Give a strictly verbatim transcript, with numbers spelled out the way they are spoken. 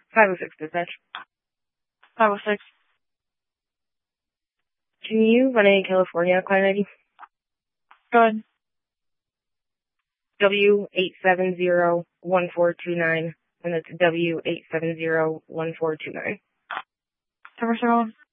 five oh six dispatch. five oh six. Can you run a California client I D? Go ahead. W eight seven zero one four two nine, and that's W eight seven zero one four two nine. Cover, sir.